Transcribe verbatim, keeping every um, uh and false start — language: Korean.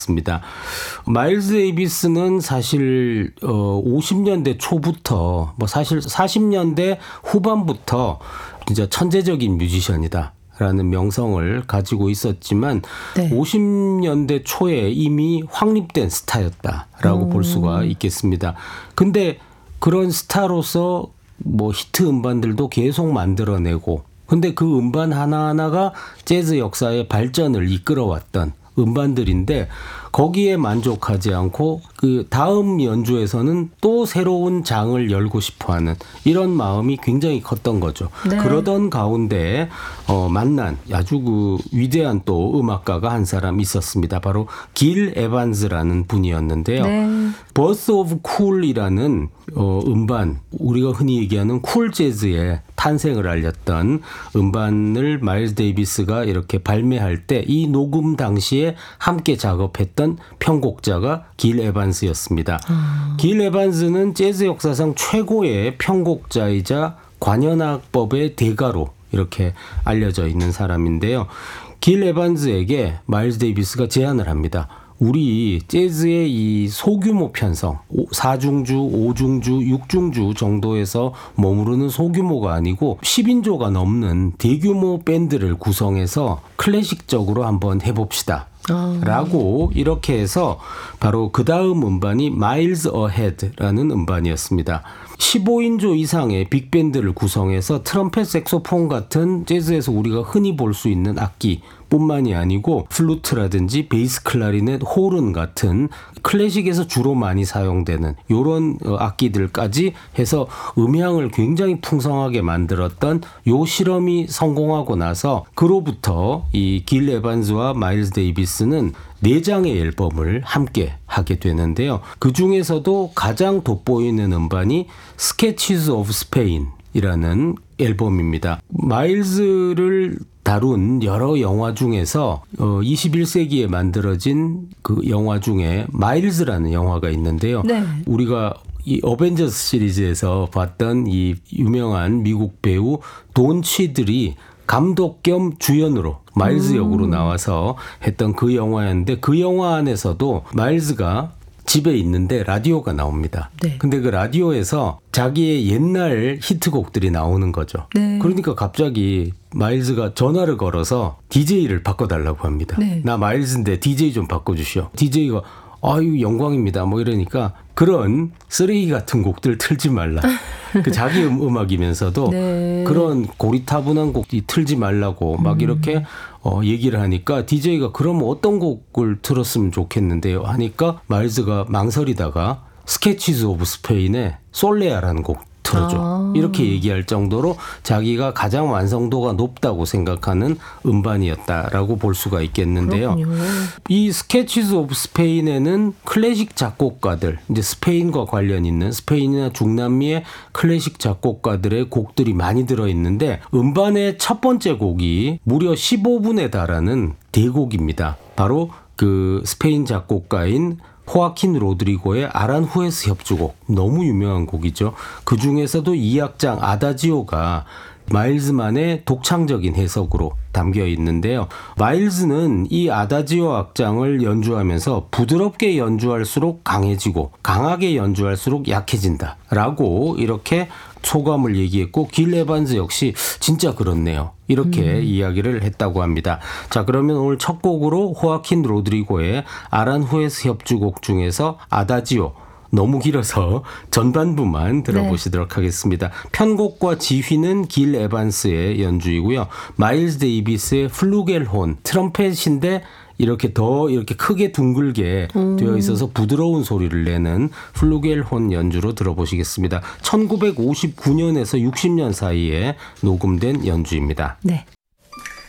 습니다. 마일스 데이비스는 사실 어 오십 년대 초부터 뭐 사실 사십 년대 후반부터 진짜 천재적인 뮤지션이다 라는 명성을 가지고 있었지만 네. 오십 년대 초에 이미 확립된 스타였다라고 오. 볼 수가 있겠습니다. 근데 그런 스타로서 뭐 히트 음반들도 계속 만들어내고, 근데 그 음반 하나하나가 재즈 역사의 발전을 이끌어왔던 음반들인데 거기에 만족하지 않고 그 다음 연주에서는 또 새로운 장을 열고 싶어하는 이런 마음이 굉장히 컸던 거죠. 네. 그러던 가운데 어, 만난 아주 그 위대한 또 음악가가 한 사람 있었습니다. 바로 길 에반스라는 분이었는데요. 네. Birth of Cool이라는 어, 음반, 우리가 흔히 얘기하는 쿨 재즈의 탄생을 알렸던 음반을 마일스 데이비스가 이렇게 발매할 때 이 녹음 당시에 함께 작업했던 편곡자가 길 에반스였습니다. 음. 길 에반스는 재즈 역사상 최고의 편곡자이자 관현악법의 대가로 이렇게 알려져 있는 사람인데요. 길 에반스에게 마일스 데이비스가 제안을 합니다. 우리 재즈의 이 소규모 편성, 사중주, 오중주, 육중주 정도에서 머무르는 소규모가 아니고 십 인조가 넘는 대규모 밴드를 구성해서 클래식적으로 한번 해봅시다. 라고 이렇게 해서 바로 그 다음 음반이 Miles Ahead라는 음반이었습니다. 십오 인조 이상의 빅밴드를 구성해서 트럼펫, 색소폰 같은 재즈에서 우리가 흔히 볼 수 있는 악기 뿐만이 아니고 플루트라든지 베이스 클라리넷, 호른 같은 클래식에서 주로 많이 사용되는 이런 악기들까지 해서 음향을 굉장히 풍성하게 만들었던 요 실험이 성공하고 나서 그로부터 이 길 에반스와 마일스 데이비스는 네 장의 앨범을 함께 하게 되는데요. 그 중에서도 가장 돋보이는 음반이 Sketches of Spain이라는 앨범입니다. 마일스를 다룬 여러 영화 중에서 어, 이십일 세기에 만들어진 그 영화 중에 마일즈라는 영화가 있는데요. 네. 우리가 이 어벤져스 시리즈에서 봤던 이 유명한 미국 배우 돈 치들이 감독 겸 주연으로 마일즈 역으로 나와서 했던 그 영화였는데 그 영화 안에서도 마일즈가 집에 있는데 라디오가 나옵니다. 네. 근데 그 라디오에서 자기의 옛날 히트곡들이 나오는 거죠. 네. 그러니까 갑자기 마일즈가 전화를 걸어서 디제이를 바꿔달라고 합니다. 네. 나 마일즈인데 디제이 좀 바꿔주시오. 디제이가 아유 영광입니다 뭐 이러니까 그런 쓰레기 같은 곡들 틀지 말라. 그 자기 음악이면서도 네. 그런 고리타분한 곡이 틀지 말라고 막 음. 이렇게 어, 얘기를 하니까 디제이가 그럼 어떤 곡을 틀었으면 좋겠는데요 하니까 마일즈가 망설이다가 스케치즈 오브 스페인의 솔레아라는 곡 틀어줘. 아. 이렇게 얘기할 정도로 자기가 가장 완성도가 높다고 생각하는 음반이었다라고 볼 수가 있겠는데요. 그렇군요. 이 스케치즈 오브 스페인에는 클래식 작곡가들, 이제 스페인과 관련 있는 스페인이나 중남미의 클래식 작곡가들의 곡들이 많이 들어있는데 음반의 첫 번째 곡이 무려 십오 분에 달하는 대곡입니다. 바로 그 스페인 작곡가인 호아킨 로드리고의 아란후에스 협주곡, 너무 유명한 곡이죠. 그 중에서도 이 악장 아다지오가 마일즈만의 독창적인 해석으로 담겨 있는데요. 마일즈는 이 아다지오 악장을 연주하면서 부드럽게 연주할수록 강해지고 강하게 연주할수록 약해진다 라고 이렇게 소감을 얘기했고 길 에반스 역시 진짜 그렇네요. 이렇게 음. 이야기를 했다고 합니다. 자, 그러면 오늘 첫 곡으로 호아킨 로드리고의 아란후에스 협주곡 중에서 아다지오, 너무 길어서 전반부만 들어보시도록 네. 하겠습니다. 편곡과 지휘는 길 에반스의 연주이고요. 마일스 데이비스의 플루겔혼, 트럼펫인데 이렇게 더 이렇게 크게 둥글게 음. 되어 있어서 부드러운 소리를 내는 플루겔혼 연주로 들어보시겠습니다. 천구백오십구 년에서 육십 년 사이에 녹음된 연주입니다. 네.